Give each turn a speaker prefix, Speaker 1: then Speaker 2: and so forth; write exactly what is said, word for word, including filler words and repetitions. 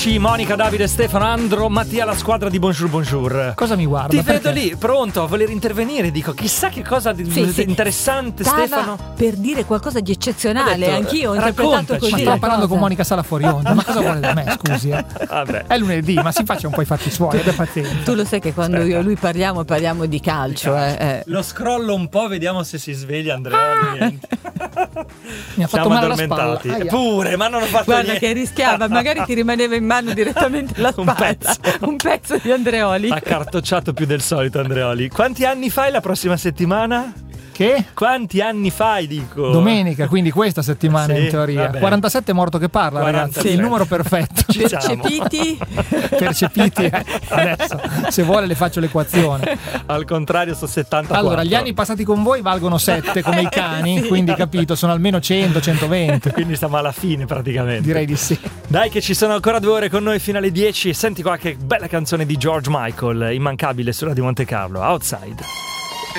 Speaker 1: Amici, Monica, Davide, Stefano, Andro, Mattia, la squadra di Bonjour Bonjour.
Speaker 2: Cosa mi guarda?
Speaker 1: Ti
Speaker 2: Perché?
Speaker 1: vedo lì, pronto a voler intervenire. Dico, chissà che cosa di
Speaker 3: Sì, sì.
Speaker 1: interessante,
Speaker 3: Stava
Speaker 1: Stefano.
Speaker 3: per dire qualcosa di eccezionale.
Speaker 1: Ho detto,
Speaker 3: Anch'io ho interpretato
Speaker 1: raccontaci.
Speaker 3: così.
Speaker 2: Ma
Speaker 3: la
Speaker 2: stavo parlando
Speaker 3: cosa.
Speaker 2: con Monica Sala fuori onda. Ma cosa vuole da me, scusi? Eh?
Speaker 1: Vabbè.
Speaker 2: È lunedì, ma si faccia un po' i fatti suoi, abbia pazienza.
Speaker 3: Tu lo sai che quando
Speaker 1: Aspetta.
Speaker 3: io e lui parliamo, parliamo di calcio. Eh, eh.
Speaker 1: Lo scrollo un po', vediamo se si sveglia Andrea. Niente.
Speaker 2: Mi ha fatto
Speaker 1: Siamo
Speaker 2: male alla spalla.
Speaker 1: addormentati.
Speaker 2: Aia.
Speaker 1: Pure, ma non ho fatto
Speaker 3: Guarda
Speaker 1: niente.
Speaker 3: che rischiava, magari ti rimaneva in mano direttamente la
Speaker 1: Un
Speaker 3: spalla.
Speaker 1: pezzo.
Speaker 3: Un pezzo di Andreoli.
Speaker 1: Ha cartocciato più del solito Andreoli. Quanti anni fai la prossima settimana?
Speaker 2: Che?
Speaker 1: Quanti anni fai, dico?
Speaker 2: Domenica, quindi questa settimana
Speaker 1: Sì,
Speaker 2: in teoria.
Speaker 1: vabbè.
Speaker 2: quarantasette è morto che parla,
Speaker 1: quarantasette.
Speaker 2: ragazzi. Il numero perfetto.
Speaker 1: Ci siamo.
Speaker 3: Percepiti.
Speaker 2: Percepiti. eh. Adesso, se vuole, le faccio l'equazione.
Speaker 1: Al contrario, sono settantaquattro.
Speaker 2: Allora, gli anni passati con voi valgono sette come i cani,
Speaker 3: Sì.
Speaker 2: quindi capito, sono almeno cento centoventi.
Speaker 1: Quindi stiamo alla fine praticamente.
Speaker 2: Direi di sì.
Speaker 1: Dai che ci sono ancora due ore con noi fino alle dieci. Senti qualche bella canzone di George Michael, immancabile sulla di Monte Carlo, Outside.